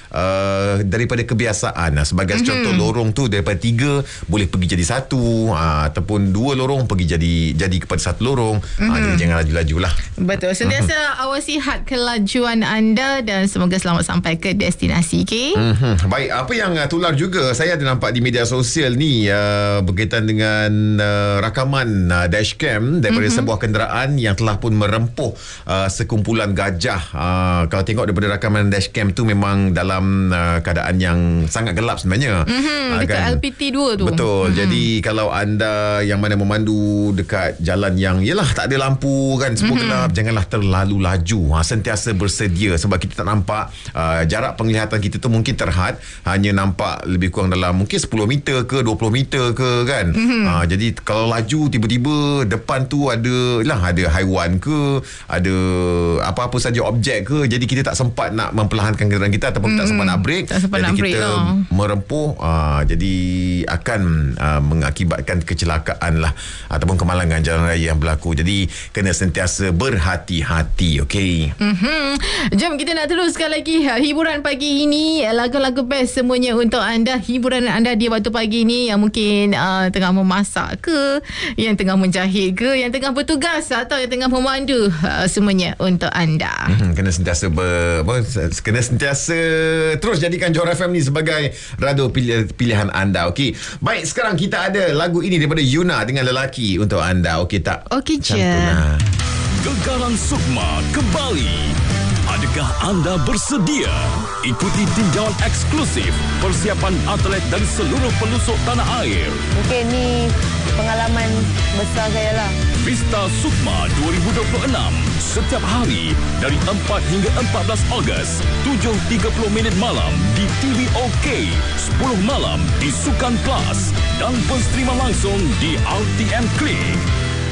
daripada kebiasaan. Sebagai contoh, lorong tu daripada 3 boleh pergi jadi 1, ataupun 2 lorong pergi jadi kepada 1 lorong. Jadi jangan laju-laju lah. Betul. Sentiasa awasi had kelajuan anda dan semoga selamat sampai ke destinasi. Okay? Baik, apa yang tular juga saya ada nampak di media sosial ni berkaitan dengan rakaman dashcam daripada sebuah kenderaan yang telah pun merempuh sekumpulan gajah. Kalau tengok daripada rakaman dashcam tu memang dalam keadaan yang sangat gelap sebenarnya. Dekat kan? LPT 2 tu. Betul. Jadi kalau anda yang mana memandu dekat jalan yang yelah tak ada lampu kan, semua gelap, janganlah terlalu laju. Sentiasa bersedia sebab kita tak nampak jarak penglihatan kita tu mungkin terhad, hanya nampak lebih kurang dalam mungkin 10 meter ke 20 meter ke kan. Jadi kalau laju tiba-tiba depan tu ada haiwan ke, ada apa-apa saja objek ke, jadi kita tak sempat nak memperlahankan kenderaan kita ataupun tak sempat nak break, jadi kita merempuh, jadi akan mengakibatkan kecelakaan lah ataupun kemalangan jalan raya yang berlaku. Jadi kena sentiasa berhati-hati. Okey. Jom kita nak teruskan lagi hiburan pagi ini, lagu-lagu best semuanya untuk anda. Hiburan anda di waktu pagi ni yang mungkin tengah memasak ke, yang tengah menjahit ke, yang tengah bertugas atau yang tengah memandu, semuanya untuk anda. Kena sentiasa kena sentiasa terus jadikan Johor FM ni sebagai radio pilihan anda. Okey. Baik, sekarang kita ada lagu ini daripada Yuna dengan Lelaki untuk anda. Okey tak? Okey je. Gegaran Sukma kembali. Adakah anda bersedia? Ikuti tinjauan eksklusif persiapan atlet dari seluruh pelosok tanah air. Mungkin ni pengalaman besar saya lah. Pesta Sukma 2026 setiap hari dari 4 hingga 14 Ogos 7.30 malam di TVOK, 10 malam di Sukan Plus dan penstreaman langsung di RTM Klik.